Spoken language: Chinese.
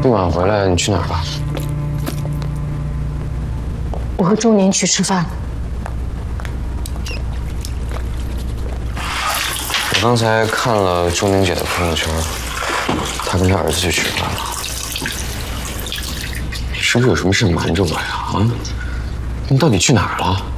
这么晚回来，你去哪儿了？ 我和周年去吃饭。 我刚才看了周年姐的朋友圈，她跟她儿子去吃饭了。是不是有什么事瞒着我呀？啊？你到底去哪儿了？